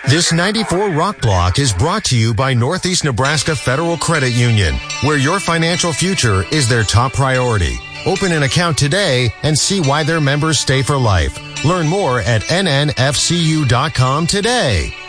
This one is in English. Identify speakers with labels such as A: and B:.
A: This 94 Rock Block is brought to you by Northeast Nebraska Federal Credit Union, where your financial future is their top priority. Open an account today and see why their members stay for life. Learn more at nnfcu.com today.